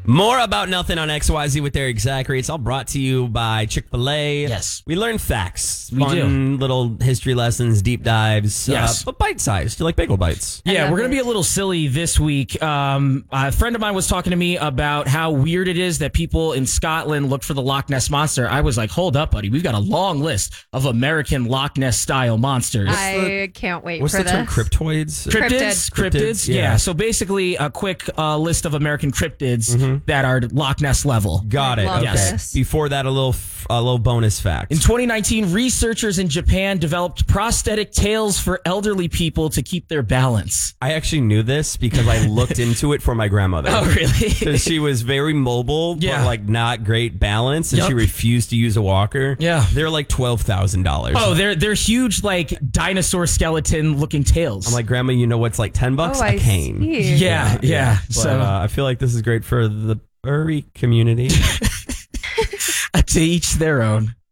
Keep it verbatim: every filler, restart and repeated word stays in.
More about nothing on X Y Z with Eric Zachary. It's all brought to you by Chick-fil-A. Yes. We learn facts. We fun do. little history lessons, deep dives. Yes. Uh, but bite-sized. Do you like bagel bites? Yeah, we're going to be a little silly this week. Um, a friend of mine was talking to me about how weird it is that people in Scotland look for the Loch Ness Monster. I was like, hold up, buddy. We've got a long list of American Loch Ness-style monsters. I can't wait What's for the term? this. Cryptoids? Cryptids? Cryptid. Cryptids? Cryptids, Yeah. yeah. So basically, a quick uh, list of American cryptids Mm-hmm. that are Loch Ness level. Got it. Love Okay. this. Before that, a little f- a little bonus fact. In twenty nineteen, researchers in Japan developed prosthetic tails for elderly people to keep their balance. I actually knew this because I looked into it for my grandmother. Oh, really? Because she was very mobile, Yeah. but like not great balance, and Yup. she refused to use a walker. Yeah. They're like twelve thousand dollars. Oh, they're they're huge, like dinosaur skeleton looking tails. I'm like, Grandma, you know what's like ten bucks? Oh, a I cane. see. yeah, yeah. But, So uh, I feel like this is great for the furry community. to each their own.